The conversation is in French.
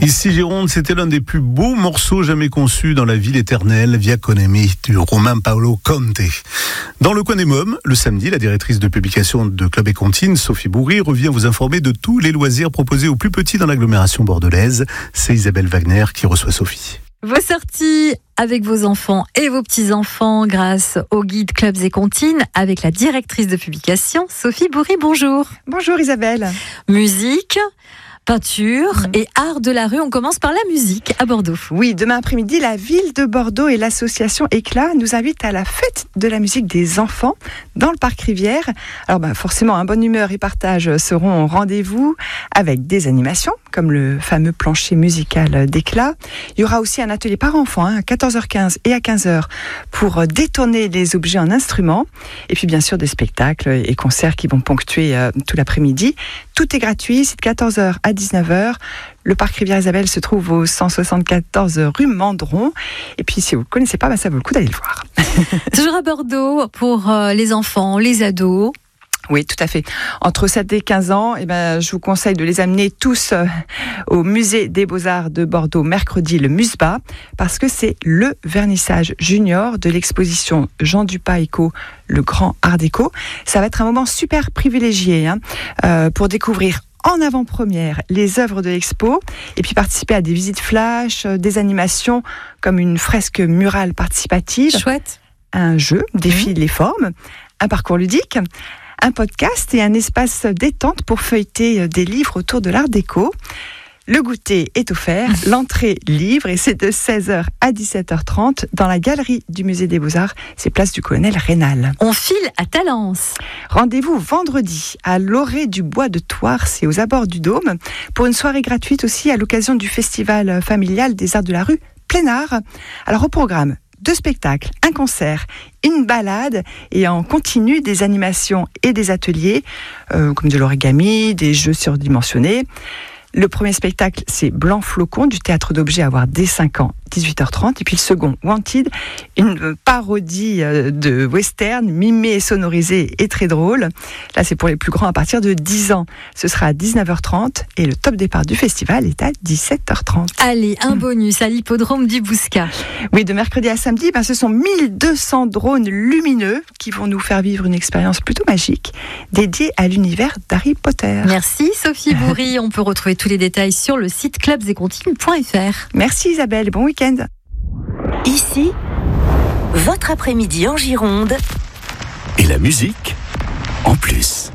Ici Gironde, c'était l'un des plus beaux morceaux jamais conçus dans la ville éternelle, Via Conemi, du Romain Paolo Conte. Dans le coin des mômes, le samedi, la directrice de publication de Club et Comptine, Sophie Bourry, revient vous informer de tous les loisirs proposés aux plus petits dans l'agglomération bordelaise. C'est Isabelle Wagner qui reçoit Sophie. Vos sorties avec vos enfants et vos petits-enfants grâce au guide Clubs et Comptines avec la directrice de publication, Sophie Bourry. Bonjour. Bonjour Isabelle. Musique, peinture et art de la rue. On commence par la musique à Bordeaux. Oui, demain après-midi, la ville de Bordeaux et l'association Éclat nous invitent à la fête de la musique des enfants dans le parc Rivière. Alors forcément, bonne humeur et partage seront au rendez-vous avec des animations comme le fameux plancher musical d'Éclat. Il y aura aussi un atelier par enfant à 14h15 et à 15h pour détourner les objets en instruments. Et puis bien sûr des spectacles et concerts qui vont ponctuer tout l'après-midi. Tout est gratuit, c'est de 14h à 19h. Le parc Rivière Isabelle se trouve au 174 rue Mandron. Et puis si vous ne connaissez pas, ça vaut le coup d'aller le voir. Toujours à Bordeaux pour les enfants, les ados. Oui, tout à fait. Entre 7 et 15 ans, je vous conseille de les amener tous au musée des Beaux-Arts de Bordeaux mercredi, le Musba, parce que c'est le vernissage junior de l'exposition Jean Dupas Eco, le grand art déco. Ça va être un moment super privilégié pour découvrir en avant-première les œuvres de l'expo et puis participer à des visites flash, des animations comme une fresque murale participative. Chouette. Un jeu, défie les formes, un parcours ludique, un podcast et un espace détente pour feuilleter des livres autour de l'art déco. Le goûter est offert, l'entrée libre et c'est de 16h à 17h30 dans la galerie du musée des Beaux-Arts, c'est place du Colonel Rénal. On file à Talence. Rendez-vous vendredi à l'Orée du Bois de Thouars et aux abords du Dôme pour une soirée gratuite aussi à l'occasion du festival familial des arts de la rue Plein Art. Alors au programme, 2 spectacles, un concert, une balade et en continu des animations et des ateliers comme de l'origami, des jeux surdimensionnés. Le premier spectacle, c'est Blanc Flocon du théâtre d'objets à voir dès 5 ans, 18h30. Et puis le second, Wanted, une parodie de western, mimée et sonorisée et très drôle. Là, c'est pour les plus grands à partir de 10 ans. Ce sera à 19h30 et le top départ du festival est à 17h30. Allez, un bonus à l'hippodrome du Bouscat. Oui, de mercredi à samedi, ce sont 1200 drones lumineux qui vont nous faire vivre une expérience plutôt magique dédiée à l'univers d'Harry Potter. Merci Sophie Bourry. On peut retrouver tous les détails sur le site clubsetcomptines.fr. Merci Isabelle, bon week-end. Ici, votre après-midi en Gironde. Et la musique en plus.